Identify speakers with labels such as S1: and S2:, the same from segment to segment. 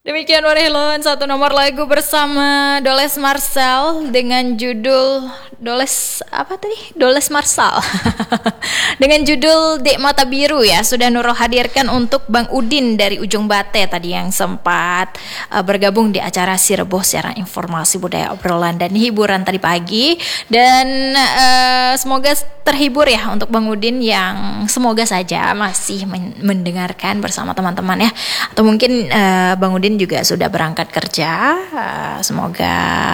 S1: Demikian Warhelon, satu nomor lagu bersama Doles Marcel dengan judul Doles Marcel dengan judul Dek Mata Biru ya. Sudah Nurul hadirkan untuk Bang Udin dari Ujung Bate tadi yang sempat bergabung di acara Sireboh siaran informasi budaya obrolan dan hiburan tadi pagi. Dan semoga terhibur ya untuk Bang Udin yang semoga saja masih mendengarkan bersama teman-teman ya. Atau mungkin Bang Udin juga sudah berangkat kerja. Semoga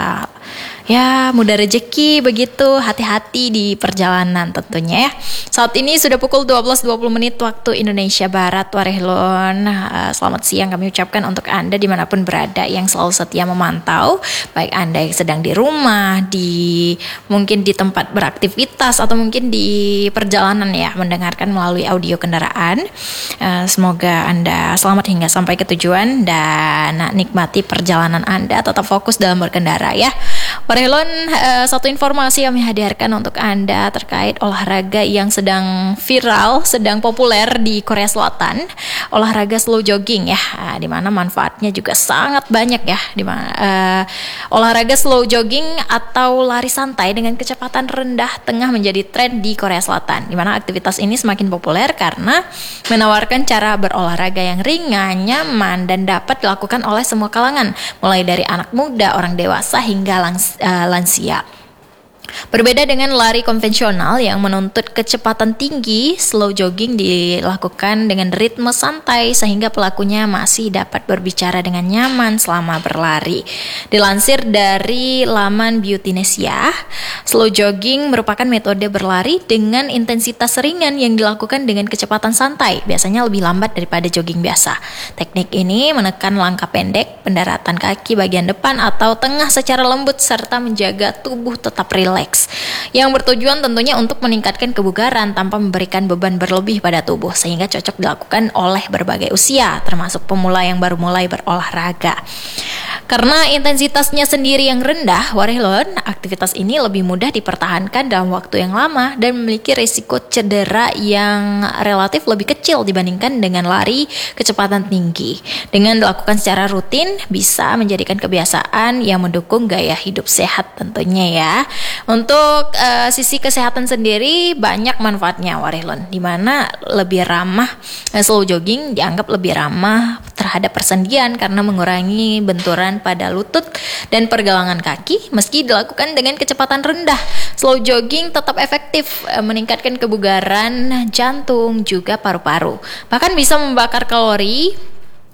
S1: ya mudah rezeki begitu, hati-hati di perjalanan tentunya ya. Saat ini sudah pukul 12.20 waktu Indonesia Barat. Warehlon, selamat siang kami ucapkan untuk Anda dimanapun berada yang selalu setia memantau, baik Anda yang sedang di rumah, mungkin di tempat beraktivitas atau mungkin di perjalanan ya, mendengarkan melalui audio kendaraan. Semoga Anda selamat hingga sampai ke tujuan dan nikmati perjalanan Anda, tetap fokus dalam berkendara ya. Warhelon, satu informasi kami hadirkan untuk Anda terkait olahraga yang sedang viral, sedang populer di Korea Selatan, olahraga slow jogging ya, di mana manfaatnya juga sangat banyak ya. Olahraga slow jogging atau lari santai dengan kecepatan rendah tengah menjadi tren di Korea Selatan, di mana aktivitas ini semakin populer karena menawarkan cara berolahraga yang ringan, nyaman, dan dapat dilakukan oleh semua kalangan, mulai dari anak muda, orang dewasa, hingga lansia. Berbeda dengan lari konvensional yang menuntut kecepatan tinggi, slow jogging dilakukan dengan ritme santai sehingga pelakunya masih dapat berbicara dengan nyaman selama berlari. Dilansir dari laman Beautynesia, slow jogging merupakan metode berlari dengan intensitas ringan yang dilakukan dengan kecepatan santai, biasanya lebih lambat daripada jogging biasa. Teknik ini menekan langkah pendek, pendaratan kaki bagian depan atau tengah secara lembut serta menjaga tubuh tetap rileks, yang bertujuan tentunya untuk meningkatkan kebugaran tanpa memberikan beban berlebih pada tubuh, sehingga cocok dilakukan oleh berbagai usia, termasuk pemula yang baru mulai berolahraga. Karena intensitasnya sendiri yang rendah, Warehlon, aktivitas ini lebih mudah dipertahankan dalam waktu yang lama dan memiliki risiko cedera yang relatif lebih kecil dibandingkan dengan lari kecepatan tinggi. Dengan dilakukan secara rutin, bisa menjadikan kebiasaan yang mendukung gaya hidup sehat tentunya ya. Untuk sisi kesehatan sendiri banyak manfaatnya Warehlon, di mana lebih ramah, slow jogging dianggap lebih ramah terhadap persendian karena mengurangi benturan pada lutut dan pergelangan kaki meski dilakukan dengan kecepatan rendah. Slow jogging tetap efektif meningkatkan kebugaran jantung juga paru-paru. Bahkan bisa membakar kalori